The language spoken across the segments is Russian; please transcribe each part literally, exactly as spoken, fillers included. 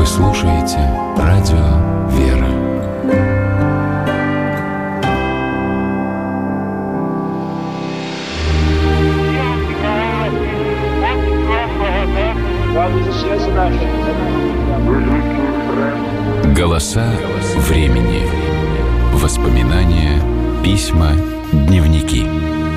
Вы слушаете радио «Вера». Голоса времени. Воспоминания, письма, дневники.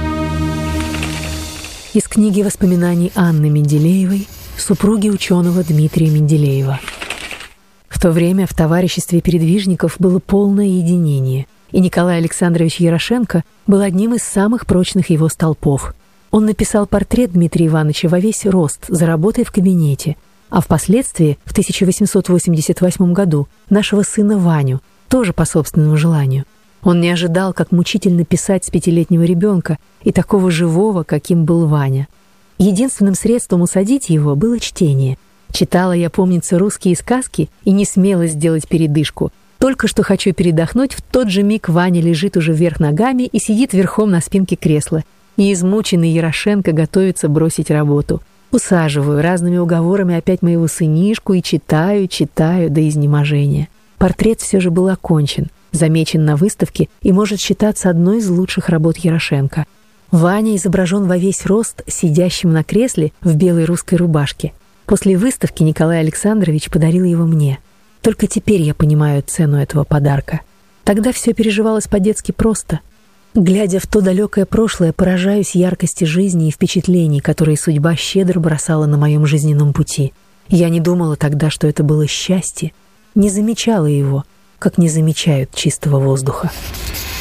Из книги воспоминаний Анны Менделеевой, супруги ученого Дмитрия Менделеева. В то время в товариществе передвижников было полное единение, и Николай Александрович Ярошенко был одним из самых прочных его столпов. Он написал портрет Дмитрия Ивановича во весь рост за работой в кабинете, а впоследствии, в тысяча восемьсот восемьдесят восьмом году, нашего сына Ваню, тоже по собственному желанию. Он не ожидал, как мучительно писать с пятилетнего ребенка и такого живого, каким был Ваня. Единственным средством усадить его было чтение. Читала я, помнится, русские сказки и не смела сделать передышку. Только что хочу передохнуть, в тот же миг Ваня лежит уже вверх ногами и сидит верхом на спинке кресла. И измученный Ярошенко готовится бросить работу. Усаживаю разными уговорами опять моего сынишку и читаю, читаю до изнеможения. Портрет все же был окончен, замечен на выставке и может считаться одной из лучших работ Ярошенко. Ваня изображен во весь рост, сидящим на кресле в белой русской рубашке. После выставки Николай Александрович подарил его мне. Только теперь я понимаю цену этого подарка. Тогда все переживалось по-детски просто. Глядя в то далекое прошлое, поражаюсь яркости жизни и впечатлений, которые судьба щедро бросала на моем жизненном пути. Я не думала тогда, что это было счастье, не замечала его, как не замечают чистого воздуха.